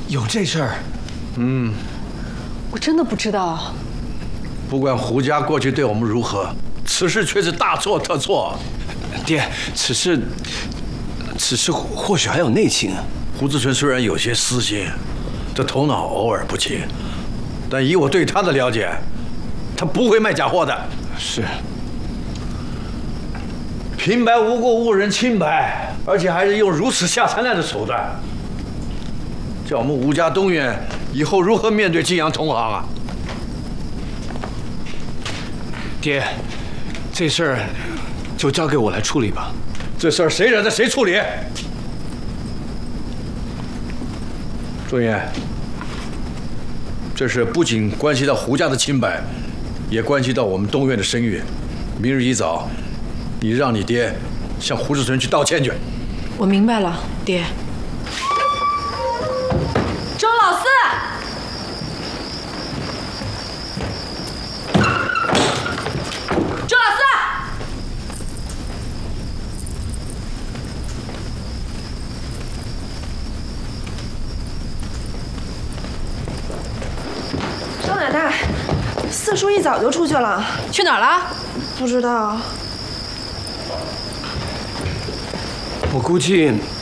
有这事儿？ 我真的不知道。 不管胡家过去对我们如何，此事却是大错特错。 爹，此事或许还有内情。 胡志纯虽然有些私心，这头脑偶尔不清，但以我对他的了解，他不会卖假货的。 是。 平白无故误人清白，而且还是用如此下三滥的手段，叫我们吴家东院以后如何面对晋阳同行啊？ 爹，这事儿就交给我来处理吧。 这事儿谁惹的谁处理。仲元，这事不仅关系到胡家的清白，也关系到我们东院的声誉。明日一早，你让你爹向胡志纯去道歉去。 我明白了，爹。周老四，周老四， 周奶奶，四叔一早就出去了， 去哪儿了？ 不知道。 我估计